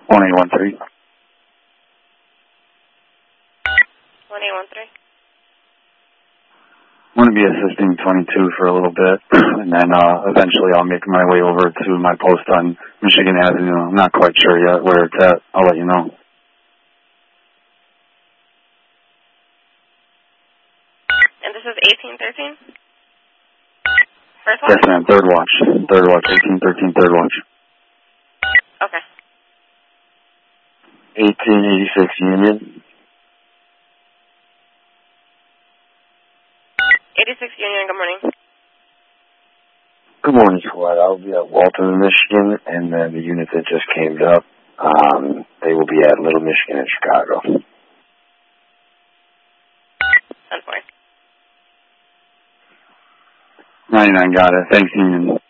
1813. 1813. I'm going to be assisting 22 for a little bit, and then eventually I'll make my way over to my post on Michigan Avenue. I'm not quite sure yet where it's at. I'll let you know. And this is 1813? First watch? Yes, ma'am. Third watch. 1813, third watch. Okay. 1886 Union. 86 Union, good morning. Good morning, squad. I'll be at Walton, Michigan, and then the unit that just came up, they will be at Little Michigan in Chicago. 10-4. 99, got it. Thanks, Union.